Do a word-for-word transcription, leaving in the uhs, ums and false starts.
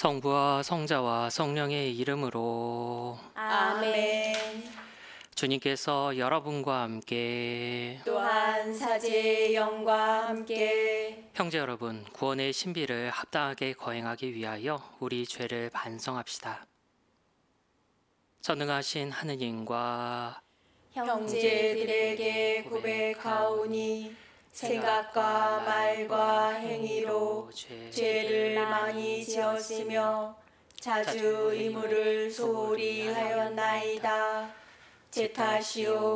성부와 성자와 성령의 이름으로 아멘. 주님께서 여러분과 함께 또한 사제의 영과 함께 형제 여러분, 구원의 신비를 합당하게 거행하기 위하여 우리 죄를 반성합시다. 전능하신 하느님과 형제들에게 고백하오니 생각과 말과 행위로 죄를 많이 지었으며 자주 의무를 소홀히 하였나이다. 제 탓이요